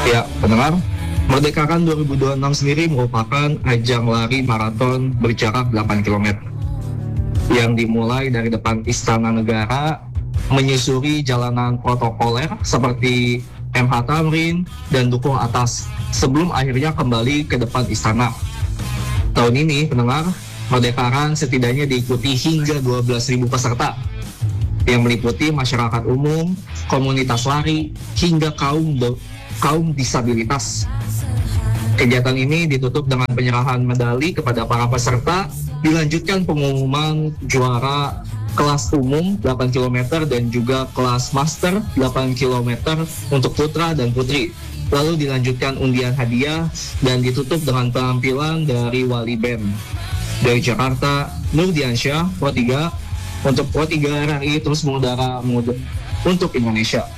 Ya, pendengar, Merdekakan 2026 sendiri merupakan ajang lari maraton berjarak 8 km yang dimulai dari depan Istana Negara, menyusuri jalanan protokoler seperti MH Tamrin dan Dukuh Atas sebelum akhirnya kembali ke depan Istana. Tahun ini, pendengar, Merdekakan setidaknya diikuti hingga 12.000 peserta yang meliputi masyarakat umum, komunitas lari, hingga kaum disabilitas. Kegiatan ini ditutup dengan penyerahan medali kepada para peserta, dilanjutkan pengumuman juara kelas umum 8 km dan juga kelas master 8 km untuk putra dan putri. Lalu dilanjutkan undian hadiah dan ditutup dengan penampilan dari Wali Band. Dari Jakarta, Nur Diansyah, Pro 3, untuk Pro 3 RRI terus mengudara untuk Indonesia.